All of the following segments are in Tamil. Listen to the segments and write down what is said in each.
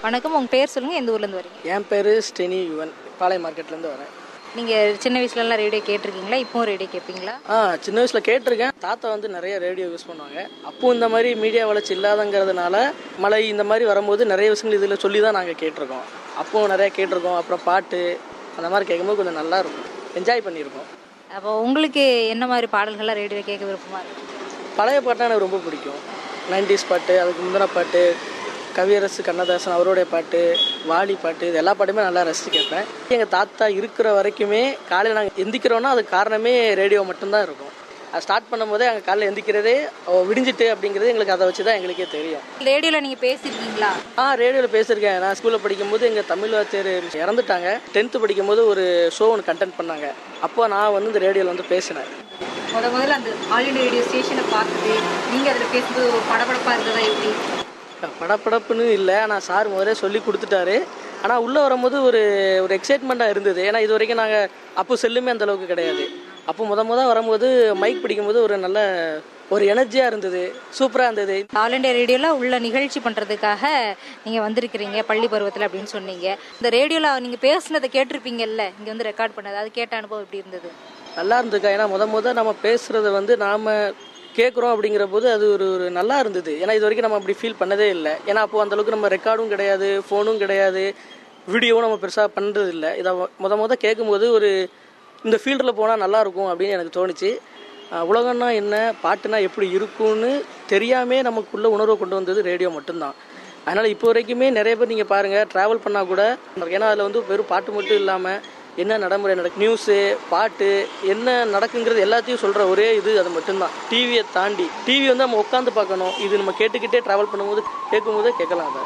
வணக்கம், உங்கள் பேர் சொல்லுங்கள், எந்த ஊர்லேருந்து வரீங்க? என் பேர் ஸ்டெனி யுவன், பாளைய மார்க்கெட்லேருந்து வரேன். நீங்கள் சின்ன வயசுலலாம் ரேடியோ கேட்டிருக்கீங்களா? இப்போவும் ரேடியோ கேட்பீங்களா? சின்ன வயசில் கேட்டிருக்கேன். தாத்தா வந்து நிறைய ரேடியோ யூஸ் பண்ணுவாங்க. அப்போது இந்த மாதிரி மீடியா வளர்ச்சி இல்லாதங்கிறதுனால மழை இந்த மாதிரி வரும்போது நிறைய விஷயங்கள் இதில் சொல்லி தான் நாங்கள் கேட்டிருக்கோம். அப்போது நிறையா கேட்டிருக்கோம். அப்புறம் பாட்டு அந்த மாதிரி கேட்கும்போது கொஞ்சம் நல்லா இருக்கும், என்ஜாய் பண்ணியிருக்கோம். அப்போ உங்களுக்கு என்ன மாதிரி பாடல்கள்லாம் ரேடியோ கேட்க விருப்பமாக இருக்கும்? பழைய பாட்டுனா எனக்கு ரொம்ப பிடிக்கும். 90s பாட்டு, அதுக்கு முந்தின பாட்டு, கவியரசு கண்ணதாசன் அவருடைய பாட்டு, வாலி பாட்டு, இது எல்லா பாட்டுமே நல்லா ரசித்து கேட்பேன். எங்கள் தாத்தா இருக்கிற வரைக்குமே காலையில் நாங்கள் எந்திக்கிறோன்னா அதுக்கு காரணமே ரேடியோ மட்டும்தான் இருக்கும். அது ஸ்டார்ட் பண்ணும்போதே அங்கே காலையில் எந்திக்கிறதே விடிஞ்சிட்டு அப்படிங்கிறது எங்களுக்கு அதை வச்சு தான் எங்களுக்கே தெரியும். ரேடியோவில் நீங்கள் பேசியிருக்கீங்களா? ரேடியோவில் பேசியிருக்கேன். நான் ஸ்கூலில் படிக்கும்போது எங்கள் தமிழ் வாத்தியார் இறந்துட்டாங்க. 10th படிக்கும்போது ஒரு ஷோ ஒன்று கண்டென்ட் பண்ணாங்க. அப்போ நான் வந்து இந்த ரேடியோவில் வந்து பேசினேன். முதல்ல அந்த ஆல் இண்டியா ரேடியோ ஸ்டேஷனை பார்த்துட்டு நீங்கள் அதில் பேசும்போது ஒரு படபடப்பாக இருந்ததா? எப்படி? படப்படப்புன்னு இல்லை, ஆனால் சார் முதலே சொல்லி கொடுத்துட்டாரு. ஆனால் உள்ளே வரும்போது ஒரு எக்ஸைட்மெண்ட்டாக இருந்தது. ஏன்னா இது வரைக்கும் நாங்கள் அப்போ செல்லுமே அந்தளவுக்கு கிடையாது. அப்போ முத வரும்போது மைக் பிடிக்கும்போது ஒரு நல்ல ஒரு எனர்ஜியாக இருந்தது, சூப்பராக இருந்தது. ஆல் இண்டியா ரேடியோவில் உள்ள நிகழ்ச்சி பண்ணுறதுக்காக நீங்கள் வந்திருக்கிறீங்க பள்ளி பருவத்தில் அப்படின்னு சொன்னீங்க. இந்த ரேடியோவில் நீங்கள் பேசுனதை கேட்டிருப்பீங்கல்ல, இங்கே வந்து ரெக்கார்ட் பண்ணது, அது கேட்ட அனுபவம் எப்படி இருந்தது? நல்லா இருந்ததுக்கா. ஏன்னா முத நம்ம பேசுகிறத வந்து நாம் கேட்குறோம் அப்படிங்கிற போது அது ஒரு நல்லா இருந்தது. ஏன்னா இது வரைக்கும் நம்ம அப்படி ஃபீல் பண்ணதே இல்லை. ஏன்னா அப்போது அந்தளவுக்கு நம்ம ரெக்கார்டும் கிடையாது, ஃபோனும் கிடையாது, வீடியோவும் நம்ம பெருசாக பண்ணுறது இல்லை. இதை முத கேட்கும்போது ஒரு இந்த ஃபீல்டில் போனால் நல்லாயிருக்கும் அப்படின்னு எனக்கு தோணுச்சு. உலகம்னா என்ன, பாட்டுனா எப்படி இருக்கும்னு தெரியாமே நமக்குள்ளே உணர்வை கொண்டு வந்தது ரேடியோ மட்டும்தான். அதனால் இப்போ வரைக்குமே நிறைய பேர் நீங்கள் பாருங்கள், ட்ராவல் பண்ணால் கூட, ஏன்னா அதில் வந்து வெறும் பாட்டு மட்டும் இல்லாமல் என்ன நடைமுறை நியூஸு, பாட்டு என்ன நடக்குங்கிறது எல்லாத்தையும் சொல்கிற ஒரே இது அது மட்டும்தான். டிவியை தாண்டி டிவி வந்து நம்ம உட்காந்து பார்க்கணும், இது நம்ம கேட்டுக்கிட்டே ட்ராவல் பண்ணும்போது கேட்கும்போதே கேட்கலாம். அதை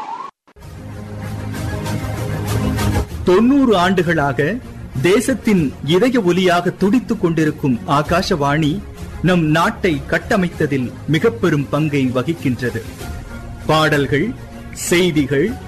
90 ஆண்டுகளாக தேசத்தின் இதய ஒலியாக துடித்துக் கொண்டிருக்கும் ஆகாஷவாணி நம் நாட்டை கட்டமைத்ததில் மிக பெரும் பங்கை வகிக்கின்றது. பாடல்கள், செய்திகள்,